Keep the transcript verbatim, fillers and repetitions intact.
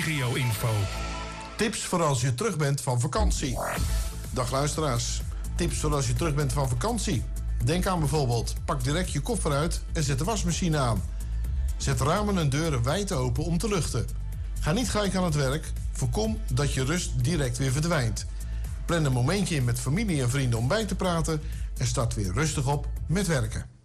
regio-info. Tips voor als je terug bent van vakantie. Dag luisteraars. Tips voor als je terug bent van vakantie. Denk aan bijvoorbeeld, pak direct je koffer uit en zet de wasmachine aan. Zet ramen en deuren wijd open om te luchten. Ga niet gelijk aan het werk. Voorkom dat je rust direct weer verdwijnt. Plan een momentje in met familie en vrienden om bij te praten en start weer rustig op met werken.